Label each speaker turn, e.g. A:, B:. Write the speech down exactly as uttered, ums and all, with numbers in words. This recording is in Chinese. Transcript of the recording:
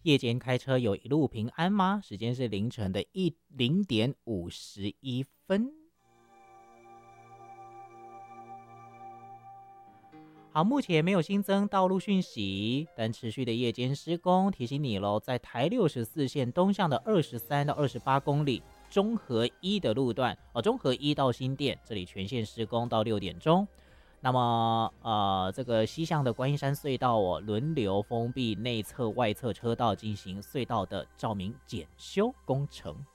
A: 夜间开车有一路平安吗？时间是凌晨的一零点五十一分。好，目前没有新增道路讯息，但持续的夜间施工，提醒你喽，在台六十四线东向的二十三到二十八公里，中和一的路段哦，中和一到新店这里全线施工到六点钟。那么呃，这个西向的观音山隧道哦，轮流封闭内侧、外侧车道进行隧道的照明检修工程。